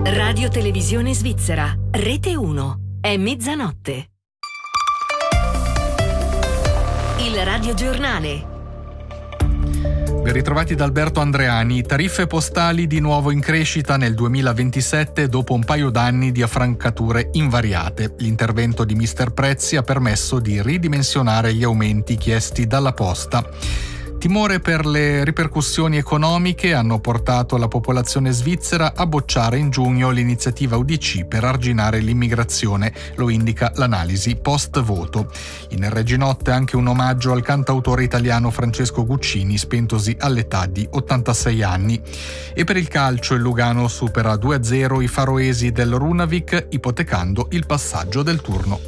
Radio Televisione Svizzera, Rete 1, è mezzanotte. Il radiogiornale. Ben ritrovati da Alberto Andreani. Tariffe postali di nuovo in crescita nel 2027 dopo un paio d'anni di affrancature invariate. L'intervento di Mister Prezzi ha permesso di ridimensionare gli aumenti chiesti dalla Posta. Timore per le ripercussioni economiche hanno portato la popolazione svizzera a bocciare in giugno l'iniziativa UDC per arginare l'immigrazione, lo indica l'analisi post-voto. In Reginotte anche un omaggio al cantautore italiano Francesco Guccini, spentosi all'età di 86 anni. E per il calcio il Lugano supera 2-0 i faroesi del Runavik, ipotecando il passaggio del turno.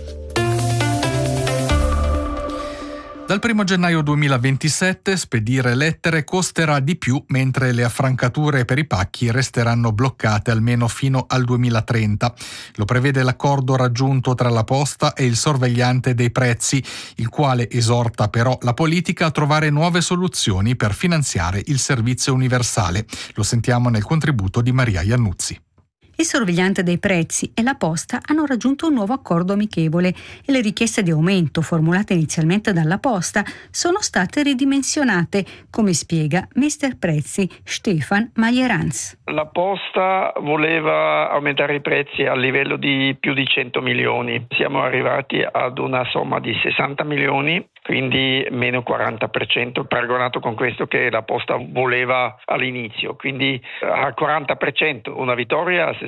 Dal 1 gennaio 2027 spedire lettere costerà di più, mentre le affrancature per i pacchi resteranno bloccate almeno fino al 2030. Lo prevede l'accordo raggiunto tra la Posta e il sorvegliante dei prezzi, il quale esorta però la politica a trovare nuove soluzioni per finanziare il servizio universale. Lo sentiamo nel contributo di Maria Iannuzzi. Il sorvegliante dei prezzi e la Posta hanno raggiunto un nuovo accordo amichevole e le richieste di aumento formulate inizialmente dalla Posta sono state ridimensionate, come spiega Mister Prezzi Stefan Majeranz. La Posta voleva aumentare i prezzi a livello di più di 100 milioni. Siamo arrivati ad una somma di 60 milioni, quindi meno 40%, paragonato con questo che la Posta voleva all'inizio. Quindi al 40% una vittoria, al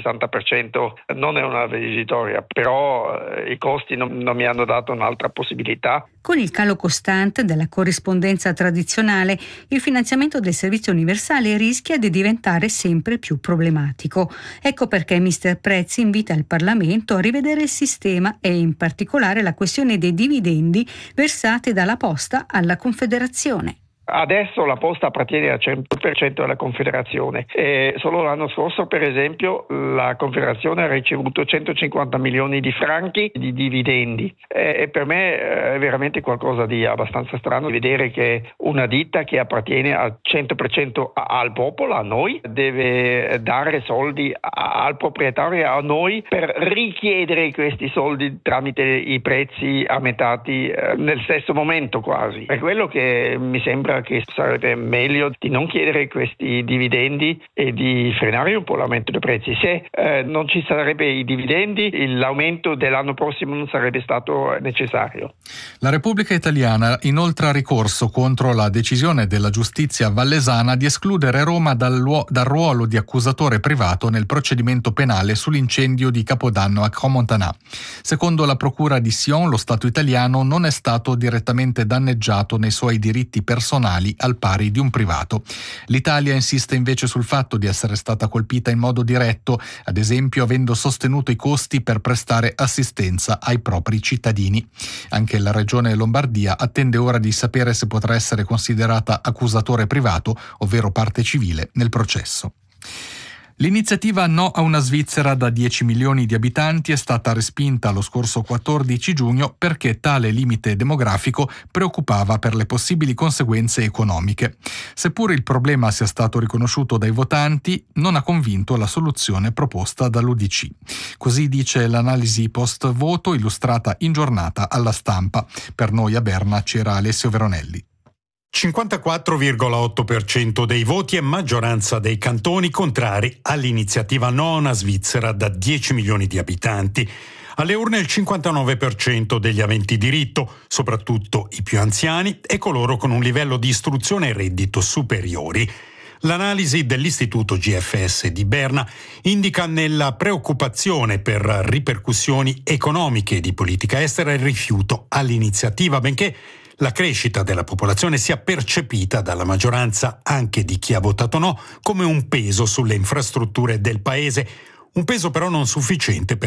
60% non è una vittoria, però i costi non mi hanno dato un'altra possibilità. Con il calo costante della corrispondenza tradizionale, il finanziamento del servizio universale rischia di diventare sempre più problematico. Ecco perché Mister Prezzi invita il Parlamento a rivedere il sistema e in particolare la questione dei dividendi versati dalla Posta alla Confederazione. Adesso la Posta appartiene al 100% alla Confederazione e solo l'anno scorso, per esempio, la Confederazione ha ricevuto 150 milioni di franchi di dividendi e per me è veramente qualcosa di abbastanza strano vedere che una ditta che appartiene al 100% al popolo, a noi, deve dare soldi al proprietario, a noi, per richiedere questi soldi tramite i prezzi aumentati nel stesso momento quasi. Per quello che mi sembra che sarebbe meglio di non chiedere questi dividendi e di frenare un po' l'aumento dei prezzi. Se non ci sarebbe i dividendi, l'aumento dell'anno prossimo non sarebbe stato necessario. La Repubblica Italiana inoltre ricorso contro la decisione della giustizia vallesana di escludere Roma dal ruolo di accusatore privato nel procedimento penale sull'incendio di Capodanno a Crans-Montana. Secondo la procura di Sion, lo Stato italiano non è stato direttamente danneggiato nei suoi diritti personali al pari di un privato. L'Italia insiste invece sul fatto di essere stata colpita in modo diretto, ad esempio avendo sostenuto i costi per prestare assistenza ai propri cittadini. Anche la Regione Lombardia attende ora di sapere se potrà essere considerata accusatore privato, ovvero parte civile, nel processo. L'iniziativa No a una Svizzera da 10 milioni di abitanti è stata respinta lo scorso 14 giugno perché tale limite demografico preoccupava per le possibili conseguenze economiche. Seppure il problema sia stato riconosciuto dai votanti, non ha convinto la soluzione proposta dall'UDC. Così dice l'analisi post-voto illustrata in giornata alla Stampa. Per noi a Berna c'era Alessio Veronelli. 54,8% dei voti e maggioranza dei cantoni contrari all'iniziativa No a una Svizzera da 10 milioni di abitanti. Alle urne il 59% degli aventi diritto, soprattutto i più anziani e coloro con un livello di istruzione e reddito superiori. L'analisi dell'Istituto GFS di Berna indica nella preoccupazione per ripercussioni economiche e di politica estera il rifiuto all'iniziativa, benché la crescita della popolazione sia percepita dalla maggioranza, anche di chi ha votato no, come un peso sulle infrastrutture del paese, un peso però non sufficiente per